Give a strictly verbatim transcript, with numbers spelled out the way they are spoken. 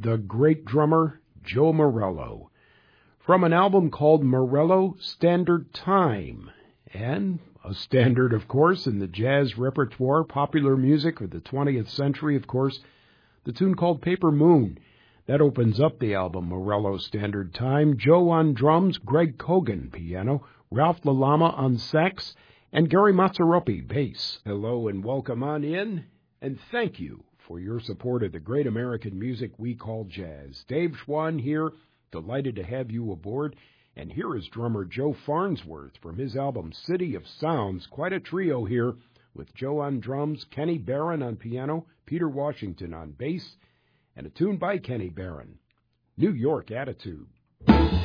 the great drummer Joe Morello, from an album called Morello Standard Time, and a standard, of course, in the jazz repertoire, popular music of the twentieth century, of course, the tune called Paper Moon. That opens up the album Morello Standard Time. Joe on drums, Greg Kogan piano, Ralph LaLama on sax, and Gary Mazzaropi bass. Hello and welcome on in, and thank you for your support of the great American music we call jazz. Dave Schwann here, delighted to have you aboard. And here is drummer Joe Farnsworth from his album City of Sounds. Quite a trio here, with Joe on drums, Kenny Barron on piano, Peter Washington on bass, and a tune by Kenny Barron, New York Attitude.